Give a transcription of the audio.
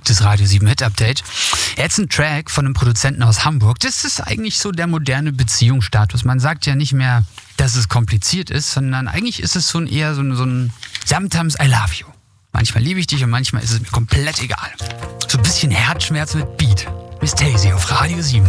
Das Radio 7 Hit Update. Jetzt ein Track von einem Produzenten aus Hamburg. Das ist eigentlich so der moderne Beziehungsstatus. Man sagt ja nicht mehr, dass es kompliziert ist, sondern eigentlich ist es eher so ein Sometimes I love you. Manchmal liebe ich dich und manchmal ist es mir komplett egal. So ein bisschen Herzschmerz mit Beat. Miss Daisy auf Radio 7.